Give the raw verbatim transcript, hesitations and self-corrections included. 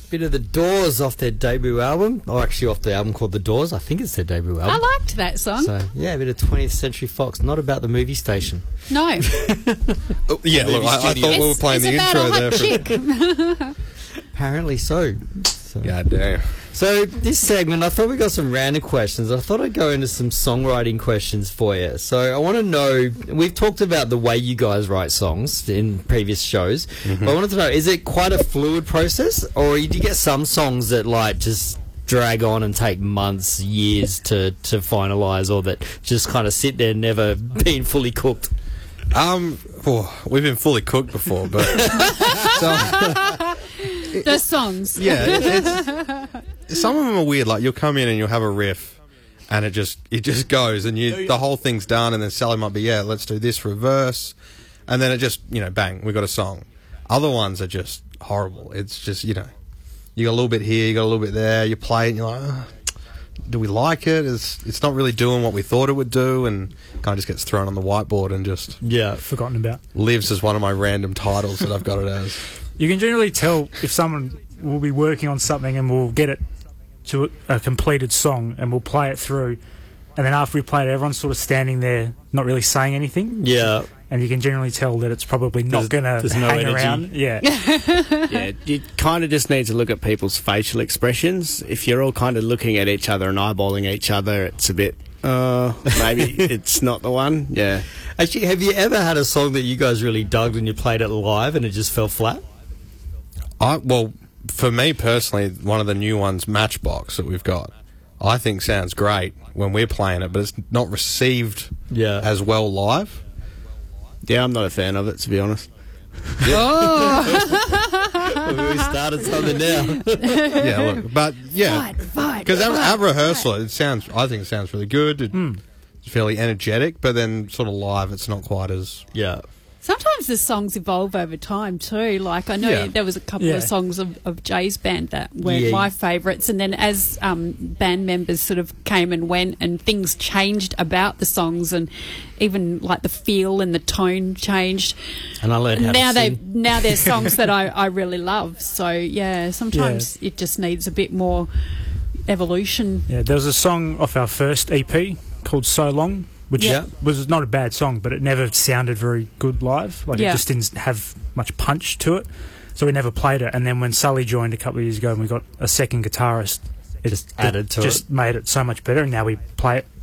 Bit of The Doors off their debut album, or actually off the album called The Doors. I think it's their debut album. I liked that song. So, yeah, a bit of twentieth Century Fox, not about the movie station. No. Oh, yeah, look, I, I thought we were playing the it's intro about there. a hot chick. Apparently so. so. God damn. So this segment, I thought we got some random questions. I thought I'd go into some songwriting questions for you. So I want to know, we've talked about the way you guys write songs in previous shows, mm-hmm. but I wanted to know, is it quite a fluid process, or do you get some songs that like just drag on and take months, years to, to finalise, or that just kind of sit there never being fully cooked? Um, well, we've been fully cooked before, but so, the songs. Yeah, it's, some of them are weird. Like you'll come in and you'll have a riff, and it just it just goes, and you the whole thing's done, and then Sally might be, yeah, let's do this reverse, and then it just you know bang, we got a song. Other ones are just horrible. It's just you know, you got a little bit here, you got a little bit there, you play it, and you're like, oh, do we like it? It's it's not really doing what we thought it would do, and kind of just gets thrown on the whiteboard and just yeah forgotten about. Lives as one of my random titles that I've got it as. You can generally tell if someone will be working on something and we'll get it to a completed song and we'll play it through, and then after we play it, everyone's sort of standing there not really saying anything. Yeah. And you can generally tell that it's probably not going to no hang energy. around. Yeah. Yeah, you kind of just need to look at people's facial expressions. If you're all kind of looking at each other and eyeballing each other, it's a bit, uh, maybe it's not the one. Yeah. Actually, have you ever had a song that you guys really dug and you played it live and it just fell flat? I well, for me personally, one of the new ones, Matchbox, that we've got, I think sounds great when we're playing it, but it's not received yeah. as well live. Yeah, I'm not a fan of it, to be honest. Oh. We started something now. Yeah, look, but yeah, because at, at rehearsal, fight. it sounds. I think it sounds really good. It, mm. It's fairly energetic, but then sort of live, it's not quite as yeah. Sometimes the songs evolve over time too. Like I know Yeah. there was a couple Yeah. of songs of, of Jay's band that were Yeah. my favourites, and then as um, band members sort of came and went, and things changed about the songs, and even like the feel and the tone changed. And I learned how now to they sing. now there's songs that I, I really love. So yeah, sometimes it just needs a bit more evolution. Yeah, there was a song off our first E P called So Long, which Yeah. was not a bad song, but it never sounded very good live. Like Yeah. it just didn't have much punch to it, so we never played it. And then when Sully joined a couple of years ago and we got a second guitarist, it Just added to just it. made it so much better. And now we play it